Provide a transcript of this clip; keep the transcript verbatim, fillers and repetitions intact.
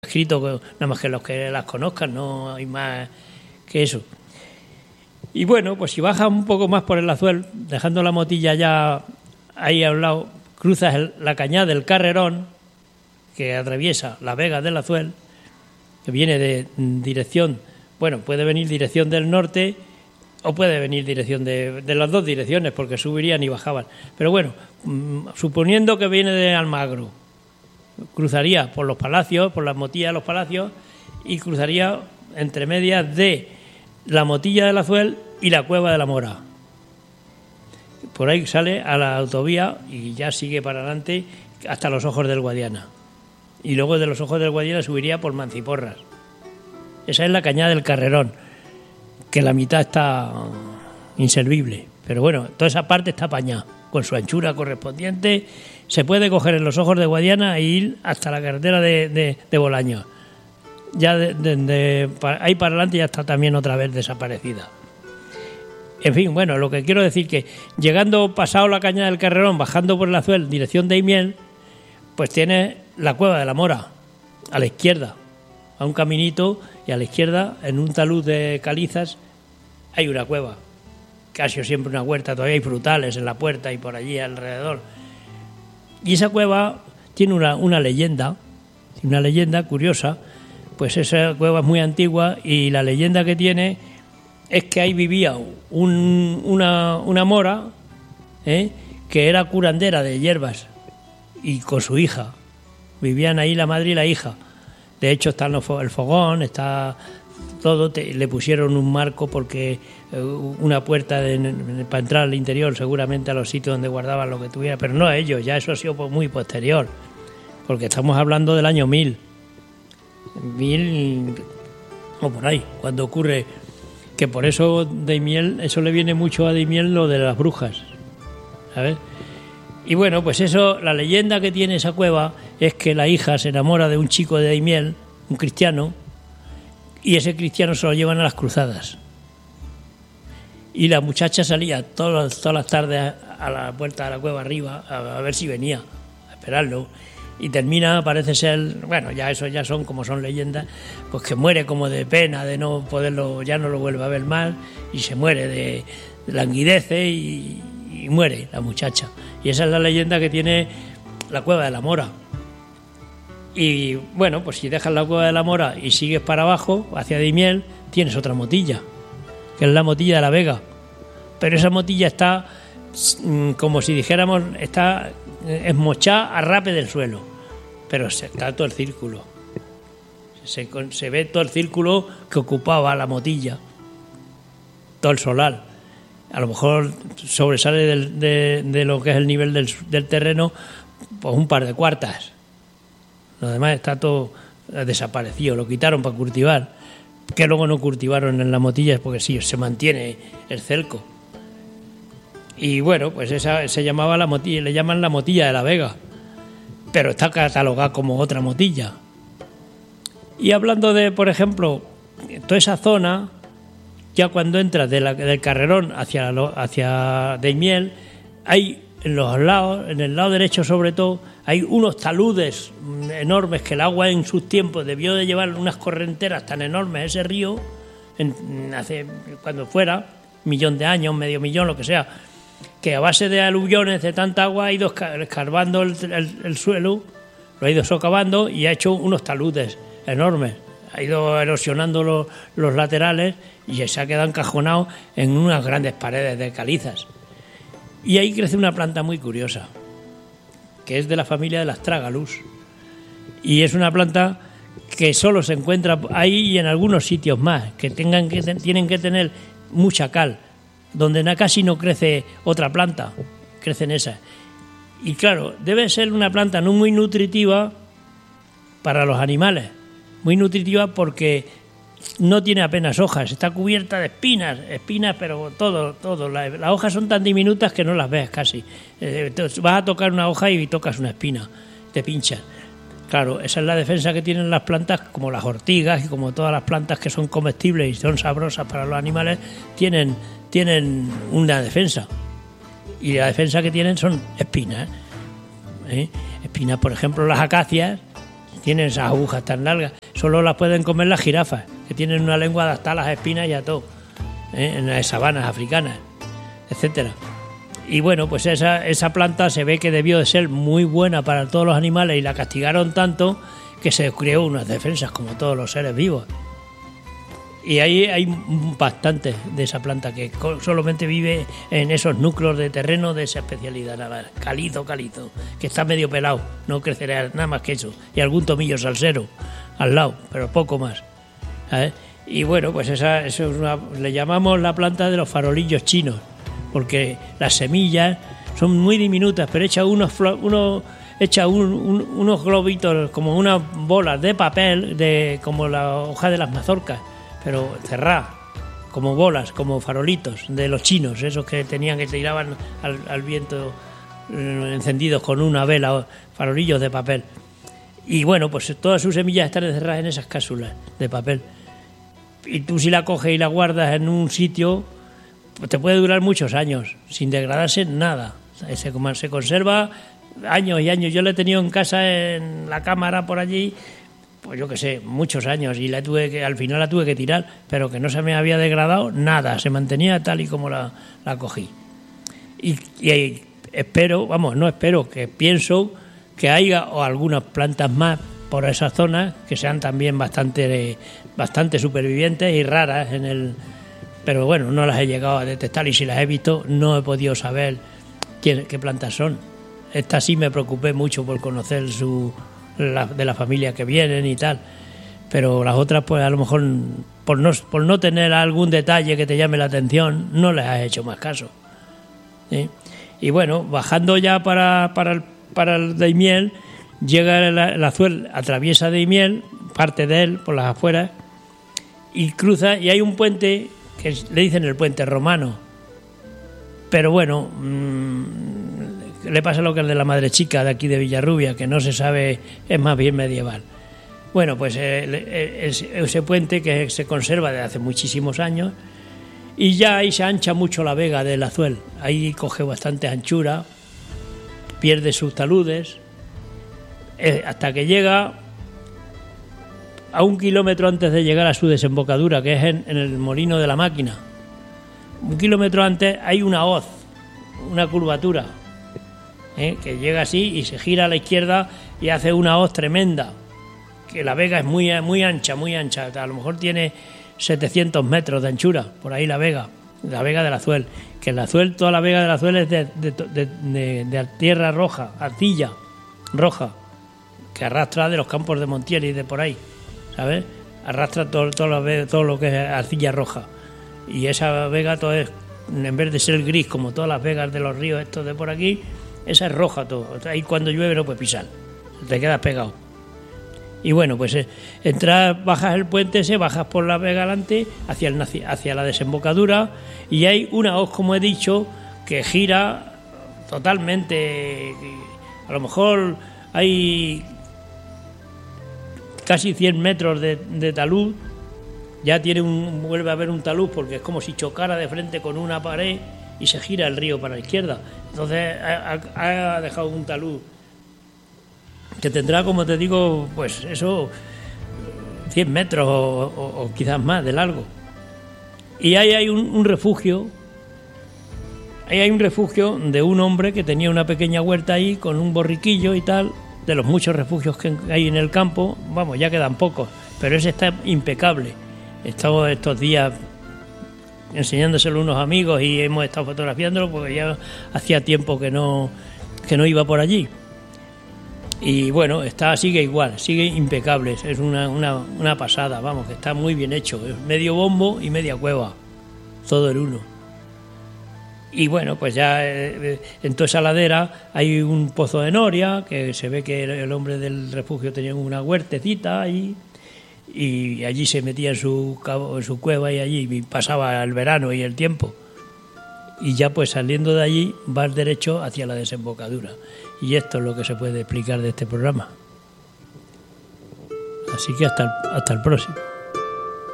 escrito, nada más que los que las conozcan, no hay más que eso. Y bueno, pues si bajas un poco más por el Azuel, dejando la motilla ya ahí a un lado, cruzas el, la cañada del Carrerón, que atraviesa la Vega del Azuel, que viene de dirección, bueno, puede venir dirección del norte o puede venir dirección de, de las dos direcciones, porque subirían y bajaban. Pero bueno, suponiendo que viene de Almagro, cruzaría por los palacios, por las motillas de los palacios, y cruzaría entre medias de la motilla del Azuel y la Cueva de la Mora. Por ahí sale a la autovía y ya sigue para adelante hasta los Ojos del Guadiana. Y luego de los Ojos del Guadiana subiría por Manciporras. Esa es la cañada del Carrerón, que la mitad está inservible. Pero bueno, toda esa parte está apañada, con su anchura correspondiente. Se puede coger en los Ojos de Guadiana e ir hasta la carretera de, de, de Bolaños. Ya de, de, de, ahí para adelante ya está también otra vez desaparecida. En fin, bueno, lo que quiero decir que llegando pasado la cañada del Carrerón, bajando por el Azuel, dirección de Daimiel, pues tiene la Cueva de la Mora, a la izquierda, a un caminito, y a la izquierda, en un talud de calizas, hay una cueva, que ha sido siempre una huerta, todavía hay frutales en la puerta y por allí alrededor. Y esa cueva tiene una, una leyenda, una leyenda curiosa, pues esa cueva es muy antigua y la leyenda que tiene es que ahí vivía un, una, una mora, ¿eh? que era curandera de hierbas y con su hija. Vivían ahí la madre y la hija. De hecho está el fogón, está todo, te, le pusieron un marco porque una puerta de, para entrar al interior, seguramente a los sitios donde guardaban lo que tuviera, pero no a ellos, ya eso ha sido muy posterior, porque estamos hablando del año mil, mil o por ahí, cuando ocurre, que por eso Daimiel, eso le viene mucho a Daimiel lo de las brujas, ¿sabes? Y bueno, pues eso, la leyenda que tiene esa cueva es que la hija se enamora de un chico de Daimiel, un cristiano, y ese cristiano se lo llevan a las cruzadas. Y la muchacha salía todas, todas las tardes a la puerta de la cueva arriba a, a ver si venía, a esperarlo. Y termina, parece ser, bueno, ya eso ya son como son leyendas, pues que muere como de pena de no poderlo, ya no lo vuelve a ver más, y se muere de, de languidece y, y muere la muchacha. Y esa es la leyenda que tiene la Cueva de la Mora. Y bueno, pues si dejas la Cueva de la Mora y sigues para abajo, hacia Daimiel, tienes otra motilla, que es la motilla de la Vega. Pero esa motilla está, como si dijéramos, está esmochada a rape del suelo. Pero se está todo el círculo. Se, se ve todo el círculo que ocupaba la motilla. Todo el solar. A lo mejor sobresale del, de, de lo que es el nivel del, del terreno, pues un par de cuartas. Lo demás está todo desaparecido. Lo quitaron para cultivar. Que luego no cultivaron en las motillas porque sí, se mantiene el cerco. Y bueno, pues esa se llamaba la motilla, le llaman la motilla de la Vega, pero está catalogada como otra motilla. Y hablando de, por ejemplo, toda esa zona, ya cuando entras de la, del Carrerón hacia, hacia Daimiel, hay en los lados, en el lado derecho sobre todo, hay unos taludes enormes que el agua en sus tiempos debió de llevar unas correnteras tan enormes a ese río, en, hace cuando fuera, millón de años, medio millón, lo que sea, que a base de aluviones de tanta agua ha ido escarbando el, el, el suelo, lo ha ido socavando y ha hecho unos taludes enormes, ha ido erosionando los, los laterales y se ha quedado encajonado en unas grandes paredes de calizas. Y ahí crece una planta muy curiosa, que es de la familia de las trágalus, y es una planta que solo se encuentra ahí y en algunos sitios más, que tengan que tienen que tener mucha cal, donde casi no crece otra planta, crecen esas. Y claro, debe ser una planta no muy nutritiva para los animales, muy nutritiva porque no tiene apenas hojas, está cubierta de espinas, espinas, pero todo, todo. Las, las hojas son tan diminutas que no las ves casi. Eh, vas a tocar una hoja y tocas una espina, te pinchas. Claro, esa es la defensa que tienen las plantas, como las ortigas y como todas las plantas que son comestibles y son sabrosas para los animales, tienen, tienen una defensa. Y la defensa que tienen son espinas. ¿eh? Espinas, por ejemplo, las acacias tienen esas agujas tan largas. Solo las pueden comer las jirafas, que tienen una lengua adaptada a las espinas y a todo, ¿eh? En las sabanas africanas, etcétera. Y bueno, pues esa, esa planta se ve que debió de ser muy buena para todos los animales y la castigaron tanto que se creó unas defensas como todos los seres vivos. Y ahí hay bastante de esa planta que solamente vive en esos núcleos de terreno de esa especialidad, nada, calizo, calizo, que está medio pelado, no crecerá nada más que eso, y algún tomillo salsero al lado, pero poco más, ¿sabes? Y bueno, pues esa, eso es una, le llamamos la planta de los farolillos chinos, porque las semillas son muy diminutas, pero echa unos, unos echa un, un, unos globitos, como unas bolas de papel, de como la hoja de las mazorcas, pero cerradas, como bolas, como farolitos de los chinos, esos que tenían que tiraban al, al viento, eh, encendidos con una vela, farolillos de papel. Y bueno, pues todas sus semillas están encerradas en esas cápsulas de papel. Y tú si la coges y la guardas en un sitio, pues te puede durar muchos años, sin degradarse nada. Se, se conserva años y años. Yo la he tenido en casa, en la cámara por allí, pues yo qué sé, muchos años, y la tuve que, al final la tuve que tirar, pero que no se me había degradado nada, se mantenía tal y como la, la cogí. Y, y espero, vamos, no espero, que pienso que haya o algunas plantas más por esas zonas que sean también bastante, bastante supervivientes y raras en el... Pero bueno, no las he llegado a detectar, y si las he visto no he podido saber qué, qué plantas son. Esta sí me preocupé mucho por conocer su... La, de la familia que vienen y tal, pero las otras pues a lo mejor por no, por no tener algún detalle que te llame la atención no les has hecho más caso, ¿sí? Y bueno, bajando ya para, para, el, para el Daimiel, llega el, el Azuel, atraviesa Daimiel, parte de él por las afueras y cruza, y hay un puente que le dicen el puente romano, pero bueno, mmm, le pasa lo que el de la Madre Chica de aquí de Villarrubia, que no se sabe, es más bien medieval. Bueno, pues eh, ese puente que se conserva desde hace muchísimos años, y ya ahí se ancha mucho la vega del Azuel, ahí coge bastante anchura, pierde sus taludes, eh, hasta que llega a un kilómetro antes de llegar a su desembocadura, que es en, en el Molino de la Máquina. Un kilómetro antes hay una hoz, una curvatura, ¿eh? que llega así y se gira a la izquierda y hace una hoz tremenda, que la vega es muy, muy ancha, muy ancha, a lo mejor tiene setecientos metros de anchura, por ahí la vega, la vega del Azuel, que el Azuel, toda la vega del Azuel es de, de, de, de, de tierra roja, arcilla roja, que arrastra de los campos de Montiel y de por ahí, ¿sabes? Arrastra todo, todo, lo, todo lo que es arcilla roja, y esa vega todo es, en vez de ser gris como todas las vegas de los ríos estos de por aquí, esa es roja todo. Ahí cuando llueve no puedes pisar, te quedas pegado. Y bueno, pues eh, entras, bajas el puente ese, bajas por la vega adelante hacia, el, hacia la desembocadura, y hay una hoz, como he dicho, que gira totalmente. A lo mejor hay casi cien metros de, de talud. Ya tiene un, vuelve a haber un talud, porque es como si chocara de frente con una pared y se gira el río para la izquierda. Entonces ha, ha dejado un talud que tendrá, como te digo, pues eso, cien metros o, o, o quizás más de largo. Y ahí hay un, un refugio, ahí hay un refugio de un hombre que tenía una pequeña huerta ahí con un borriquillo y tal, de los muchos refugios que hay en el campo. Vamos, ya quedan pocos, pero ese está impecable. He estado estos días enseñándoselo a unos amigos y hemos estado fotografiándolo, porque ya hacía tiempo que no que no iba por allí. Y bueno, está sigue igual, sigue impecable, es una, una, una pasada, vamos, que está muy bien hecho, es medio bombo y media cueva, todo el uno. Y bueno, pues ya eh, en toda esa ladera hay un pozo de noria, que se ve que el hombre del refugio tenía una huertecita ahí, y allí se metía en su, en su cueva y allí pasaba el verano y el tiempo. Y ya pues saliendo de allí vas derecho hacia la desembocadura. Y esto es lo que se puede explicar de este programa. Así que hasta el, hasta el próximo.